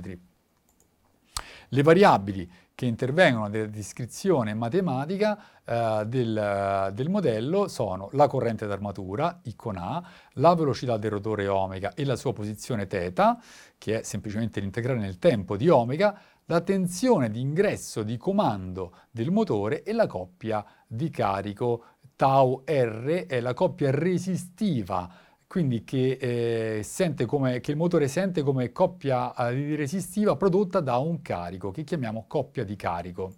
metri. Le variabili che intervengono nella descrizione matematica del modello sono la corrente d'armatura, I con A, la velocità del rotore omega e la sua posizione θ, che è semplicemente l'integrale nel tempo di omega, la tensione di ingresso di comando del motore e la coppia di carico tau R, è la coppia resistiva, quindi che il motore sente come coppia resistiva prodotta da un carico, che chiamiamo coppia di carico.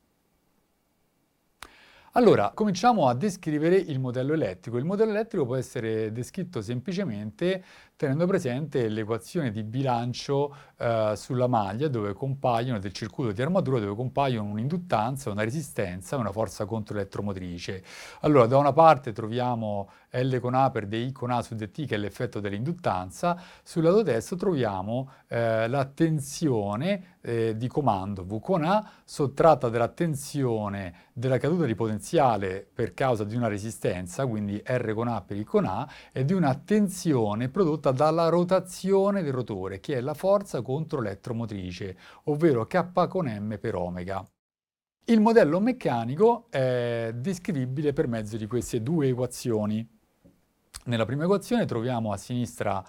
Allora, cominciamo a descrivere il modello elettrico. Il modello elettrico può essere descritto semplicemente tenendo presente l'equazione di bilancio sulla maglia del circuito di armatura, dove compaiono un'induttanza, una resistenza e una forza controelettromotrice. Allora, da una parte troviamo L con A per dI con A su dt, che è l'effetto dell'induttanza. Sul lato destro troviamo la tensione di comando V con A sottratta dalla tensione della caduta di potenziale per causa di una resistenza, quindi R con A per I con A, e di una tensione prodotta dalla rotazione del rotore, che è la forza controelettromotrice, ovvero K con M per omega. Il modello meccanico è descrivibile per mezzo di queste due equazioni. Nella prima equazione troviamo a sinistra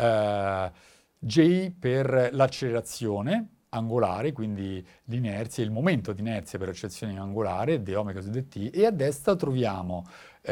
J per l'accelerazione angolare, quindi l'inerzia, il momento di inerzia per accelerazione angolare, d omega su dt, e a destra troviamo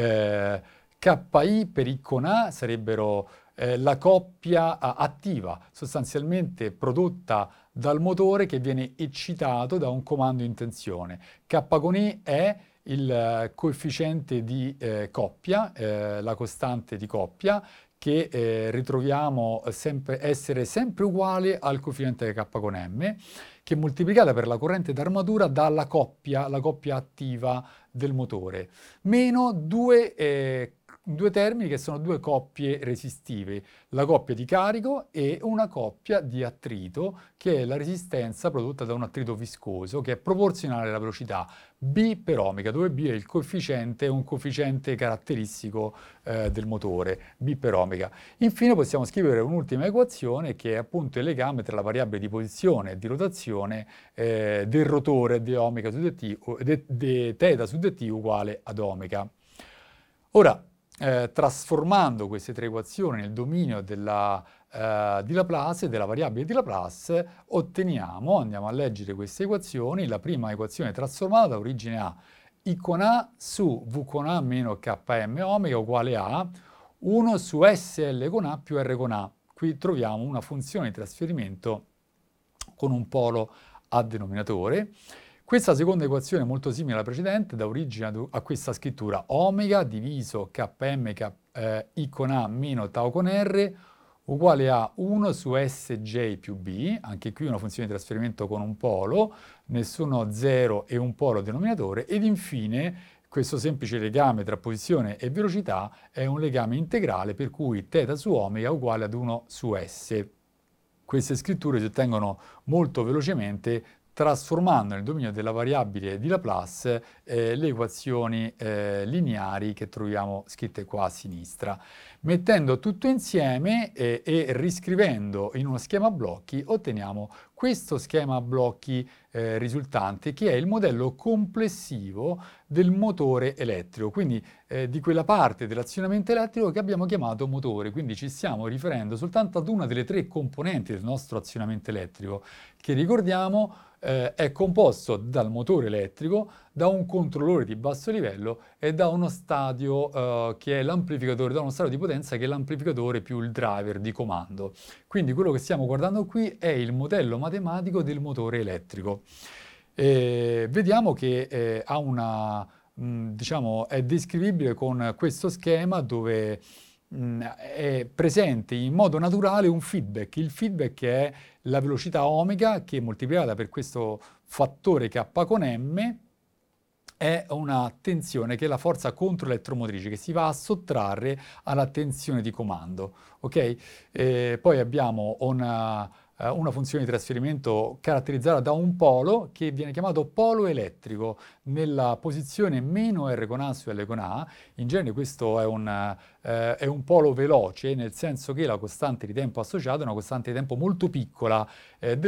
KI per I con A, sarebbero la coppia attiva, sostanzialmente prodotta dal motore che viene eccitato da un comando in tensione. K con I è il coefficiente di coppia, la costante di coppia, che ritroviamo essere sempre uguale al coefficiente K con M, che è moltiplicata per la corrente d'armatura dalla coppia, la coppia attiva del motore, meno due termini che sono due coppie resistive, la coppia di carico e una coppia di attrito, che è la resistenza prodotta da un attrito viscoso, che è proporzionale alla velocità B per omega, dove B è un coefficiente caratteristico del motore, B per omega. Infine possiamo scrivere un'ultima equazione, che è appunto il legame tra la variabile di posizione e di rotazione del rotore di omega su dt, di θ su dt uguale ad omega. Ora, trasformando queste tre equazioni nel dominio di Laplace, della variabile di Laplace, andiamo a leggere queste equazioni. La prima equazione trasformata da origine a I con A su V con A meno Km omega uguale a 1 su SL con A più R con A. Qui troviamo una funzione di trasferimento con un polo a denominatore. Questa seconda equazione è molto simile alla precedente, dà origine a questa scrittura: omega diviso Km I con A meno tau con R uguale a 1 su Sj più B, anche qui una funzione di trasferimento con un polo, nessuno 0 e un polo denominatore, ed infine questo semplice legame tra posizione e velocità è un legame integrale, per cui θ su omega uguale ad 1 su S. Queste scritture si ottengono molto velocemente trasformando nel dominio della variabile di Laplace le equazioni lineari che troviamo scritte qua a sinistra. Mettendo tutto insieme e riscrivendo in uno schema blocchi, otteniamo questo schema blocchi risultante, che è il modello complessivo del motore elettrico, quindi di quella parte dell'azionamento elettrico che abbiamo chiamato motore. Quindi ci stiamo riferendo soltanto ad una delle tre componenti del nostro azionamento elettrico, che ricordiamo è composto dal motore elettrico, da un controllore di basso livello e da uno stadio che è l'amplificatore, da uno stadio di potenza che è l'amplificatore più il driver di comando. Quindi quello che stiamo guardando qui è il modello matematico del motore elettrico. Vediamo che ha è descrivibile con questo schema, dove è presente in modo naturale un feedback. Il feedback è la velocità omega, che moltiplicata per questo fattore K con M è una tensione, che è la forza controelettromotrice, che si va a sottrarre alla tensione di comando. Ok? Poi abbiamo una funzione di trasferimento caratterizzata da un polo che viene chiamato polo elettrico nella posizione meno R con A su L con A. In genere questo è un polo veloce, nel senso che la costante di tempo associata è una costante di tempo molto piccola,